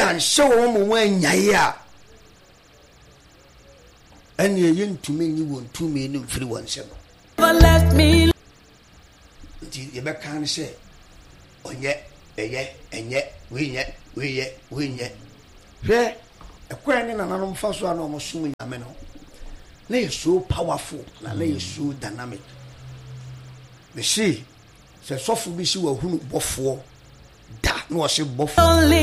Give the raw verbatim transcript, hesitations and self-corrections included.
and show them when ya. And you young to me, you want two million free one seven. Left me. You can't say, oh, yet, and yet, and yet, we yet, we yet, we yet. Here, a queen and an first one almost assuming a man. They are so powerful, and they are so dynamic. Me see, se sofo bi si wa hunu bofo da no o se bofo